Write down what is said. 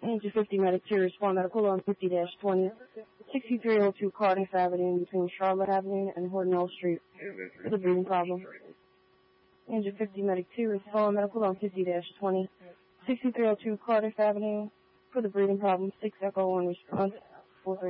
Engine 50 Medic 2, respond medical on 50-20. 6302 Cardiff Avenue between Charlotte Avenue and Hortonell Street with a breathing problem. Engine 50 Medic 2, respond medical on 50-20. 6302 Cardiff Avenue for the breathing problem. 6 Echo 1 response. 43.